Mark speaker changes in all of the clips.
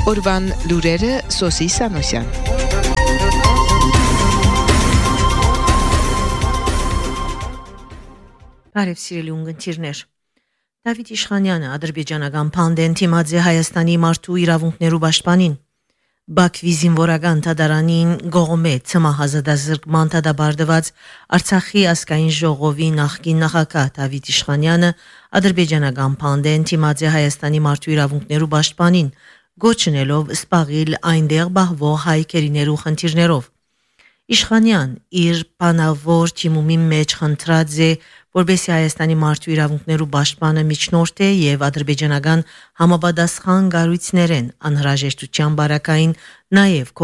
Speaker 1: Օրվան լուրերը Սոսի Սանոսյան։
Speaker 2: Բարև սիրելի ունգընտիրներ։ Դավիթ Իշխանյանը ադրբեջանական Փանդեն թիմած է Հայաստանի մարդու իրավունքներու պաշտպանին։ Բաքվի զինվորական թադարանին գողմե ցմահազադազրկման թադաբարդված Արցախի ազգային ժողովի նախկին նախագահ Դավիթ Իշխանյանը ադրբեջանական Փանդեն թիմած է Հայաստանի մարդու իրավունքներու պաշտպանին, գոչնելով սպաղիլ այնտեղ բահվող հայ քերիներու խնդիրներով։ Իշխանյան իր բանավոր թիմումի մեջ խնդրած է, որբեսի Հայաստանի մարդու իրավունքներու պաշտպանը միջնորդ է եւ ադրբեջանական համապատասխան գառույցներեն անհրաժեշտության բարակային նաեւ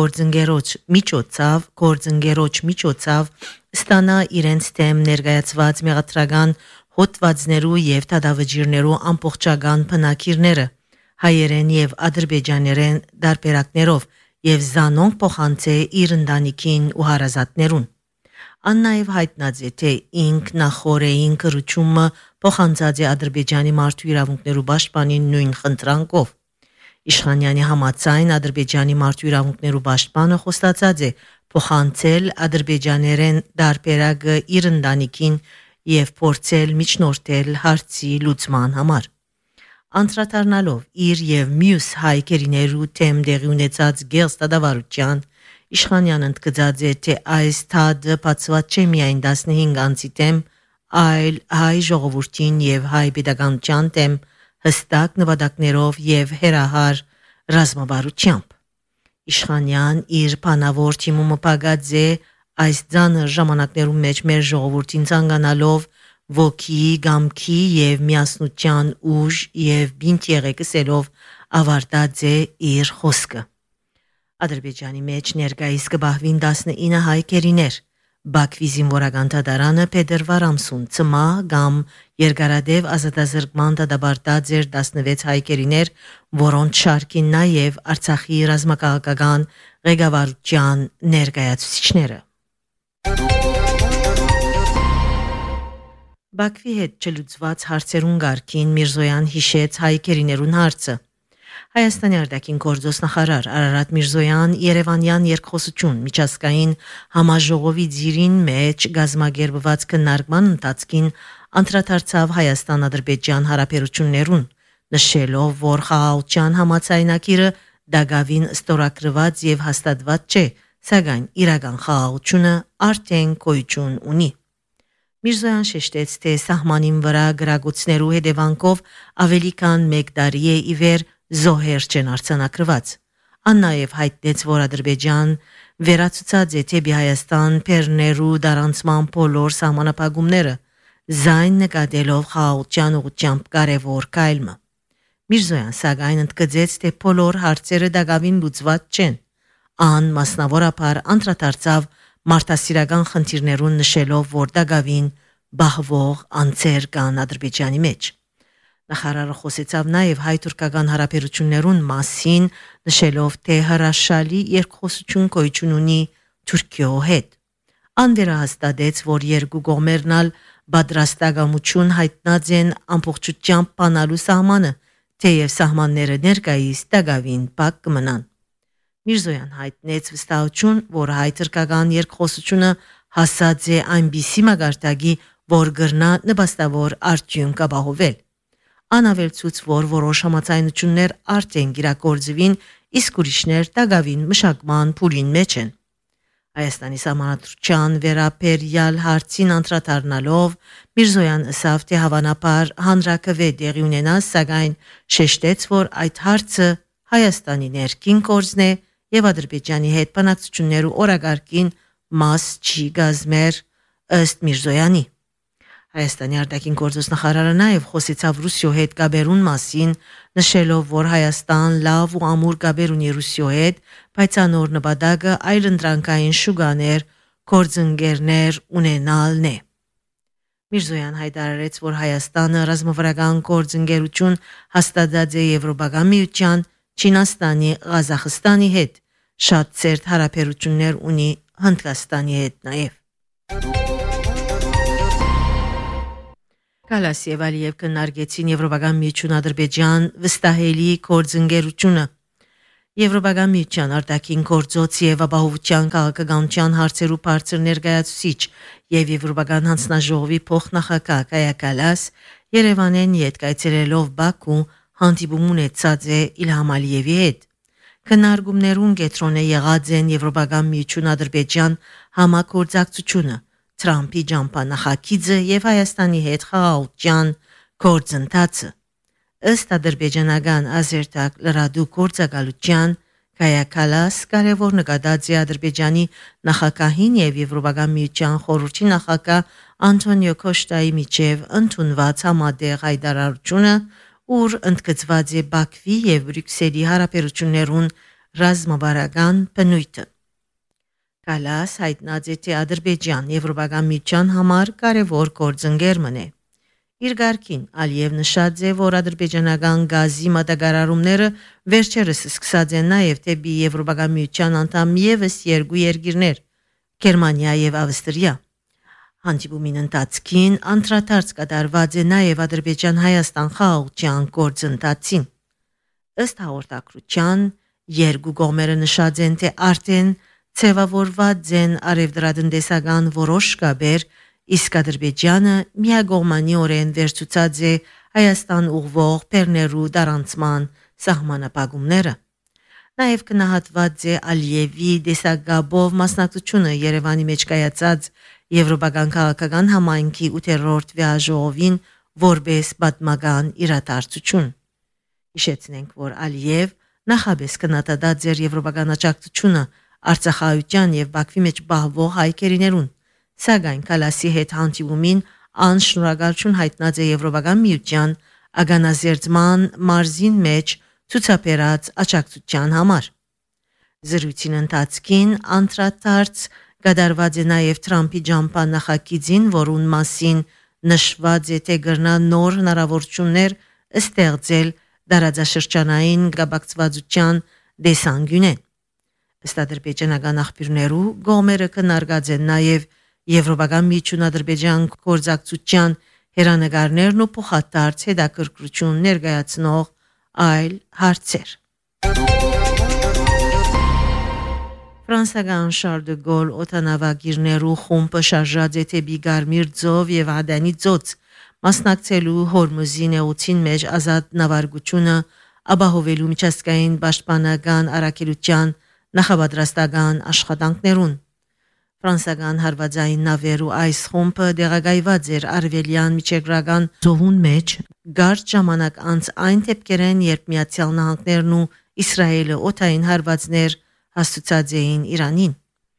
Speaker 2: գործընկերոջ միջոցով ստանա իրենց թեմ ներկայացված մեղադրական հոդվածներու եւ դատավճիռներու ամբողջական բնակիրները հայերեն եւ ադրբեջաներեն դարբերակներով եւ զանոնք փոխանցե իր ընտանիքին ու հարազատներուն։ Ան նաեւ հայտնած է, թե ինքնախորեին կրությունը փոխանցած է Ադրբեջանի մարդու իրավունքներու պաշտպանին նույն խնդրանքով։ Իշխանյանի համաձայն Ադրբեջանի մարդու իրավունքներու պաշտպանը խոստացած է փոխանցել ադրբեջաներեն դարբերակը իր ընտանիքին եւ փորձել միջնորդել հարցի լուծման համար։ Անդրադառնալով իր եւ մյուս հայ քերիներու թեմ դեղի ունեցած գեղստադավարության Իշխանյանը ընդգծած է, թե այս թադը բացված չէ միայն 15 անձի թեմ, այլ հայ ժողովրդին եւ հայ pedagogian թեմ հստակ նվադակներով եւ հերահար ռազմավարությամբ։ Իշխանյան իր բանավոր թիմումը պագած է այս ձանր ժամանակներում մեջ մեր ժողովրդին ցանկանալով ոգի, գամքի եւ միասնության ուժ եւ բինտ եղեկսելով ավարտած է իր խոսքը։ Ադրբեջանի մեջ ներկայիս կբահվին 19 հայ քերիներ։ Բաքվի զինվորական թադարանը փետրվար ամսուն ցմա կամ երկարադեպ ազատազրկման դատաբարտած էր 16 հայ քերիներ, որոնց շարքին նաեւ Արցախի ռազմաքաղաքական ղեկավարության ներկայացուցիչները։ Բաքվի հետ չլուծված հարցերուն գարկին Միրզոյան հիշեց հայ քերիներուն հարցը։ Հայաստանի արտաքին գործոստ նախարար Արարատ Միրզոյան Երևանյան երկխոսություն միջազգային համաժողովի ձիրին մեջ գազմագերբված քննարկման ընթացքին անդրադարձավ Հայաստան-Ադրբեջան հարաբերություններուն, նշելով, որ խաղաղության համաձայնագիրը դակավին ստորագրված եւ հաստատված չէ, սակայն իրական խաղաղությունը արդեն գոյություն ունի։ Միրզոյան շեշտեց, թե սահմանին վրա գրագուցներու հետևանքով ավելի քան 1 տարի է ի վեր զոհեր չեն արձանագրված։ Ան նաև հայտնեց, որ Ադրբեջան վերացուցած է թեպի Հայաստան բեռներու դարանցման բոլոր սահմանափակումները, զայն նկատելով խաղաղության ուղղությամբ կարևոր կայլմը։ Միրզոյան սակայն ընդգծեց, թե բոլոր հարցերը դակավին լուծված չեն։ Ան մասնավորապես անդրադարձավ մարդասիրական խնդիրներուն նշելով, որ դակավին բահվող անձեր կան Ադրբեջանի մեջ։ Նախարարը խոսեցավ նաև հայ-թուրքական հարաբերություններուն մասին, նշելով, թե հրաշալի երկխոսություն գոյություն ունի Թուրքիո հետ։ Ան վերահաստատեց, որ երկու կողմերն ալ պատրաստակամություն հայտնած են ամբողջությամբ բանալու սահմանը, թեև սահմանները ներկայիս դակավին փակ կմնան։ Միրզոյան հայտնեց վստահություն, որ հայ-թուրքական երկխոսությունը հասած է այնպիսի մակարդակի, որ գրնա նպաստավոր արդյունք ապահովել։ Անավելցուց, որ որոշ համաձայնություններ արդեն գիրակորձվին, իսկ ուրիշներ դակավին մշակման փուլին մեջ են։ Հայաստանի սահմանադրության վերաբերյալ հարցին անդրադառնալով Միրզոյան ասավ, թե հավանաբար հանրակրվե տեղի ունենա, սակայն շեշտեց, որ այդ հարցը Հայաստանի ներքին գործն է եւ Ադրբեջանի հետ բանակցություններու օրակարգին մաս չի գազմեր ըստ Միրզոյանի։ Հայաստանի արտաքին գործոստ նախարարը նաև խոսեցավ Ռուսիո հետ գաբերուն մասին, նշելով, որ Հայաստան լավ ու ամուր գաբեր ունի Ռուսիո հետ, բայց անոր նպատակը այլընտրանքային շուկաներ, գործընկերներ ունենալն է։ Միրզոյան հայտարարեց, որ Հայաստանը ռազմավարական գործընկերություն հաստատած է Եվրոպական միության, Չինաստանի, Ղազախստանի հետ, շատ ծերտ հարաբերություններ ունի Հնդկաստանի հետ նաև։ Կալասի եւ Ալիև քննարկեցին Եվրոպական միություն Ադրբեջան վստահելի գործընկերությունը։ Եվրոպական միության արտաքին գործոց եւ ապահովության քաղաքականության հարցերու բարձր ներկայացուցիչ եւ Եվրոպական հանձնաժողովի փոխնախագահ Կայա Կալաս Երևանեն յետ կայցելելով Բաքու հանդիպում ունեցած է Իլհամ Ալիևի հետ։ Քննարկումներուն կենտրոնը եղած են Եվրոպական միություն Ադրբեջան համագործակցությունը, Թրամփի ջամփանախագիծը եւ Հայաստանի հետ խաղաղության գործընթացը։ Ըստ ադրբեջանական ազերտակ լրադու գործակալության Կայա Կալաս կարևոր նկատած է Ադրբեջանի նախագահին եւ Եվրոպական միության խորհրդի նախագահ Անտոնիո Կոշտայի միջև ընդունված համատեղ հայտարարությունը, ուր ընդգծված է Բաքվի եւ Բրյուսելի հարաբերություններուն ռազմավարական բնույթը։ Կալաս հայտնած է թե Ադրբեջան Եվրոպական միության համար կարևոր գործընկեր մնե։ Իր գարկին Ալիև նշած է, որ ադրբեջանական գազի մատակարարումները վերջերս սկսած են նաև դեպի Եվրոպական միության անդամ ևս երկու երկիրներ՝ Գերմանիա եւ Ավստրիա։ Հանդիպումին ընթացքին անդրադարձ կատարված է նաև Ադրբեջան-Հայաստան խաղաղության գործընթացին։ Ըստ հաղորդակցության երկու կողմերը նշած են, թե արդեն ցևավորված են արևդրատնտեսական որոշ կապեր, իսկ Ադրբեջանը միակողմանիորեն վերցուցած է Հայաստան ուղղվող բեռներու դարանցման սահմանապահումները։ Նաև գնահատված է Ալիևի դեսագաբով մասնակցությունը Երևանի մեջ կայացած Եվրոպական քաղաքական համայնքի 8-րդ վեաժողովին որպես պատմական իրադարձություն։ Հիշեցնենք, որ Ալիև նախաբես կնատադած էր Եվրոպական աջակցությունը Արցախայության եւ Բաքվի մեջ բահվող հայկերիներուն, սակայն Կալասի հետ հանդիպումին անշնորհակալություն հայտնած է Եվրոպական միության ագանազերծման մարզին մեջ ցուցաբերած աջակցության համար։ Զրույցին ընթացքին անդրադարձ կատարված է նաև Թրամփի ջամփանախագիծին, որուն մասին նշված է, թե գրնա նոր հնարավորություններ ստեղծել դարաձաշրջանային գաբակցվածության դեսանգյունեն։ Ըստ ադրբեջանական աղբյուրներու գոմերը քննարկած են նաև Եվրոպական միություն Ադրբեջան գործակցության հերանեկարներն ու փոխադարձ հետաքրքրություն ներկայացնող այլ հարցեր։ Ֆրանսիական Շարլ դե Գոլ օդանավակիրներու խումբը շարժած է դեպի Գարմիր ծով եւ Ադանի ծոց, մասնակցելու Հորմուզի նեղուցին մեջ ազատ նավարկությունը ապահովելու միջազգային պաշտպանական առաքելության նախապատրաստական աշխատանքներուն։ Ֆրանսիական հարվածային նավերու այս խումբը դեղագայված էր արևելյան միջերկրական ծովուն մեջ գարջ ժամանակ անց այն դեպքերեն, երբ Միացյալ Նահանգներն ու Իսրայելը օդային հարվածներ հաստուցած էին Իրանին։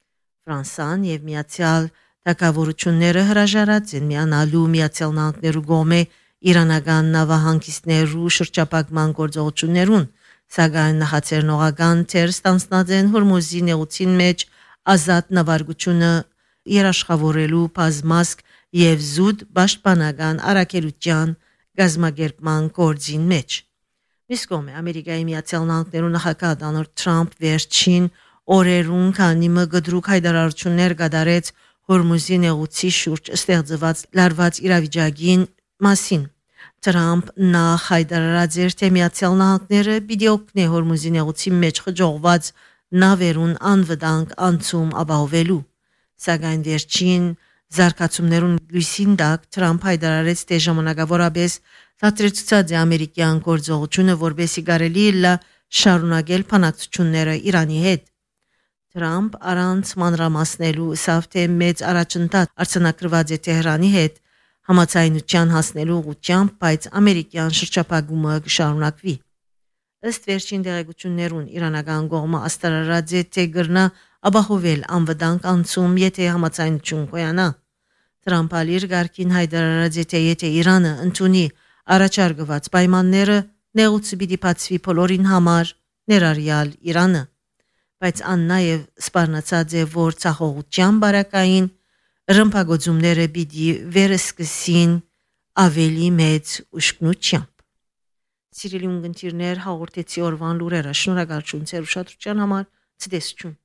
Speaker 2: Ֆրանսան եւ Միացյալ Թագավորությունները հրաժարած են միանալու Միացյալ Նահանգներու գոմե իրանական նավահանգիստներու շրջապակման գործողություններուն, սակայն նախաձեռնողական թեր ստանձնած են Հորմուզի նեղուցին մեջ ազատ նավարկությունը երաշխավորելու բազմազգ եւ զուտ պաշտպանական առաքելության գազམ་ակերպման գործին մեջ։ Մյուս կողմը Ամերիկայի Միացյալ Նահանգներու նախագահ Դոնալդ Թրամփ վերջին օրերուն քանիմը գդրուկ հայտարարություններ կատարեց Հորմուզի նեղուցի շուրջ ստեղծված լարված իրավիճակին մասին։ Թրամփ նախ հայտարարած էր, թե Միացյալ Նահանգները պիտի օգնի Հորմուզի նեղուցի մեջ խճողված նավերուն անվտանգ անցում ապահովելու, սակայն վերջին զարգացումներուն լույսին տակ Թրամփ հայտարարեց, թե ժամանակավորապես դադարեցուցած է ամերիկյան գործողությունը, որբեսի կարելի է շարունակել բանակցությունները Իրանի հետ։ Թրամփ առանց մանրամասնելու ասավ, թե մեծ առաջընթաց արձանագրված է Թեհրանի հետ համաձայնության հասնելու ուղղությամբ, բայց ամերիկյան շրջապագումը կշարունակվի։ Ըստ վերջին տեղեկություններուն իրանական կողմը աստարարած է, թե գրնա ապահովել անվտանգ անցում, եթե համաձայնություն կոյանա։ Թրամփը իր գարկին հայտարարած է, թե եթե Իրանը ընդունի առաջարկված պայմանները, նեղուցը պիտի բացվի բոլորին համար, ներառյալ Իրանը, բայց ան նաև սպառնացած է, որ ցախողության բարակային ռմբագործումները պիտի վերսկսին ավելի մեծ ուշքնությամբ։ Սիրելի ունգընտիրներ, հաղորդեցի օրվան լուրերը, շնորհակալություն ձեր ուշադրության համար, ցտեսություն։